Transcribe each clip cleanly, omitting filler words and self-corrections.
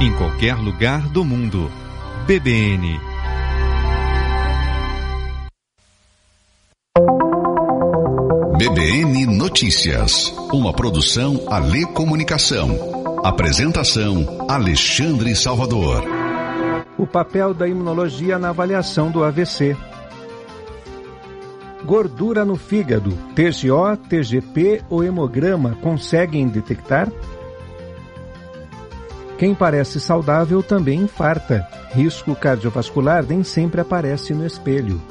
em qualquer lugar do mundo. BBN. BBN Notícias, uma produção Alê Comunicação. Apresentação Alexandre Salvador. O papel da imunologia na avaliação do AVC. Gordura no fígado, TGO, TGP ou hemograma conseguem detectar? Quem parece saudável também infarta. Risco cardiovascular nem sempre aparece no espelho.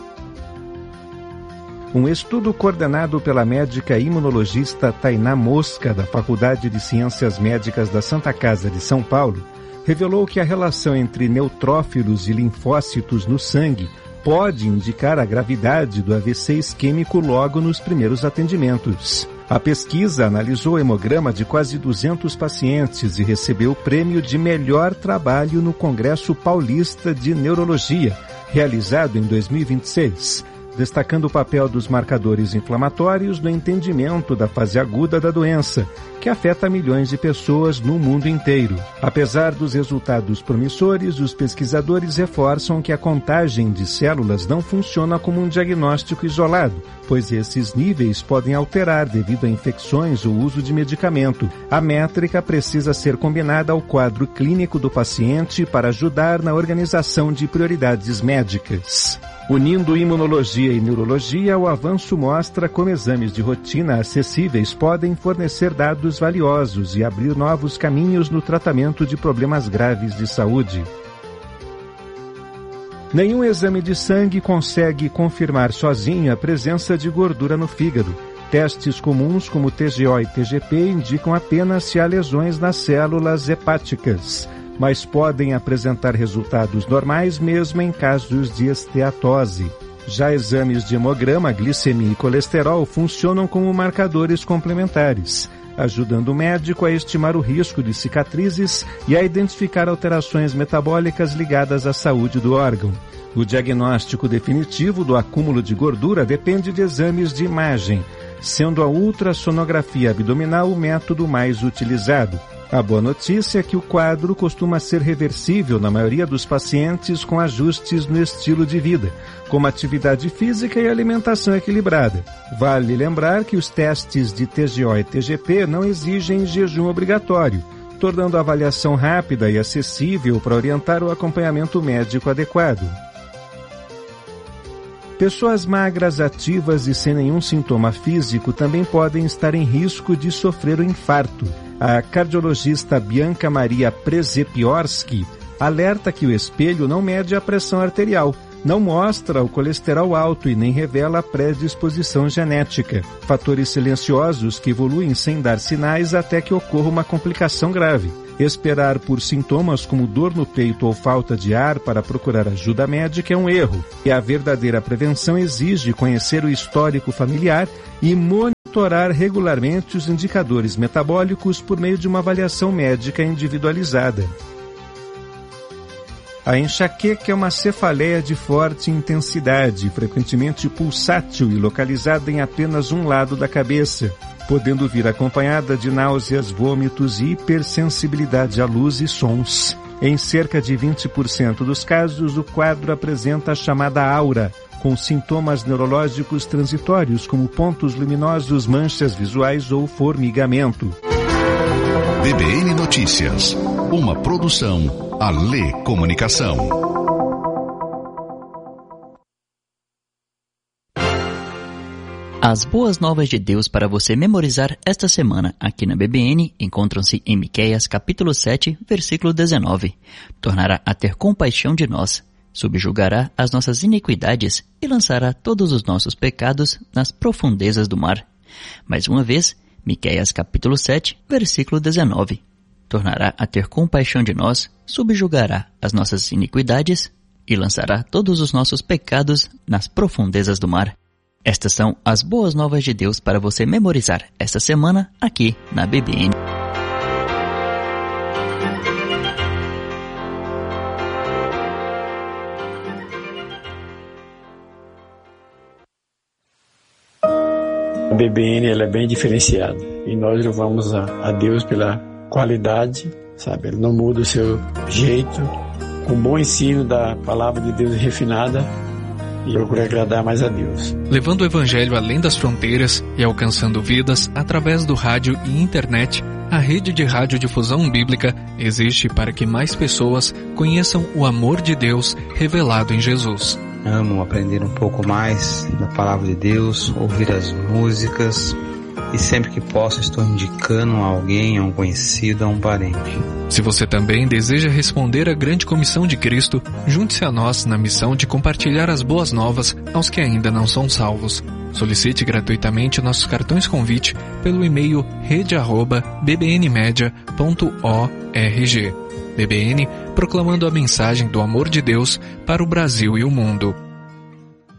Um estudo coordenado pela médica imunologista Tainá Mosca, da Faculdade de Ciências Médicas da Santa Casa de São Paulo, revelou que a relação entre neutrófilos e linfócitos no sangue pode indicar a gravidade do AVC isquêmico logo nos primeiros atendimentos. A pesquisa analisou o hemograma de quase 200 pacientes e recebeu o prêmio de melhor trabalho no Congresso Paulista de Neurologia, realizado em 2026. Destacando o papel dos marcadores inflamatórios no entendimento da fase aguda da doença, que afeta milhões de pessoas no mundo inteiro. Apesar dos resultados promissores, os pesquisadores reforçam que a contagem de células não funciona como um diagnóstico isolado, pois esses níveis podem alterar devido a infecções ou uso de medicamento. A métrica precisa ser combinada ao quadro clínico do paciente para ajudar na organização de prioridades médicas. Unindo imunologia e neurologia, o avanço mostra como exames de rotina acessíveis podem fornecer dados valiosos e abrir novos caminhos no tratamento de problemas graves de saúde. Nenhum exame de sangue consegue confirmar sozinho a presença de gordura no fígado. Testes comuns como TGO e TGP indicam apenas se há lesões nas células hepáticas, mas podem apresentar resultados normais mesmo em casos de esteatose. Já exames de hemograma, glicemia e colesterol funcionam como marcadores complementares, ajudando o médico a estimar o risco de cicatrizes e a identificar alterações metabólicas ligadas à saúde do órgão. O diagnóstico definitivo do acúmulo de gordura depende de exames de imagem, sendo a ultrassonografia abdominal o método mais utilizado. A boa notícia é que o quadro costuma ser reversível na maioria dos pacientes com ajustes no estilo de vida, como atividade física e alimentação equilibrada. Vale lembrar que os testes de TGO e TGP não exigem jejum obrigatório, tornando a avaliação rápida e acessível para orientar o acompanhamento médico adequado. Pessoas magras, ativas e sem nenhum sintoma físico também podem estar em risco de sofrer um infarto. A cardiologista Bianca Maria Przepiorski alerta que o espelho não mede a pressão arterial, não mostra o colesterol alto e nem revela predisposição genética. Fatores silenciosos que evoluem sem dar sinais até que ocorra uma complicação grave. Esperar por sintomas como dor no peito ou falta de ar para procurar ajuda médica é um erro. E a verdadeira prevenção exige conhecer o histórico familiar e monitorar regularmente os indicadores metabólicos por meio de uma avaliação médica individualizada. A enxaqueca é uma cefaleia de forte intensidade, frequentemente pulsátil e localizada em apenas um lado da cabeça, podendo vir acompanhada de náuseas, vômitos e hipersensibilidade à luz e sons. Em cerca de 20% dos casos, o quadro apresenta a chamada aura, com sintomas neurológicos transitórios como pontos luminosos, manchas visuais ou formigamento. BBN Notícias, uma produção Alê Comunicação. As boas novas de Deus para você memorizar esta semana aqui na BBN encontram-se em Miqueias capítulo 7, versículo 19. Tornará a ter compaixão de nós, subjugará as nossas iniquidades e lançará todos os nossos pecados nas profundezas do mar. Mais uma vez, Miqueias capítulo 7, versículo 19. Tornará a ter compaixão de nós, subjugará as nossas iniquidades e lançará todos os nossos pecados nas profundezas do mar. Estas são as boas novas de Deus para você memorizar esta semana aqui na BBN. A BBN ela é bem diferenciada e nós louvamos a Deus pela qualidade, sabe? Ele não muda o seu jeito, com bom ensino da palavra de Deus refinada, e procura agradar mais a Deus. Levando o Evangelho além das fronteiras e alcançando vidas através do rádio e internet, a rede de radiodifusão bíblica existe para que mais pessoas conheçam o amor de Deus revelado em Jesus. Amo aprender um pouco mais da palavra de Deus, ouvir as músicas, e sempre que posso estou indicando a alguém, a um conhecido, a um parente. Se você também deseja responder à grande comissão de Cristo, junte-se a nós na missão de compartilhar as boas novas aos que ainda não são salvos. Solicite gratuitamente nossos cartões convite pelo e-mail rede@bbnmedia.org. BBN, proclamando a mensagem do amor de Deus para o Brasil e o mundo.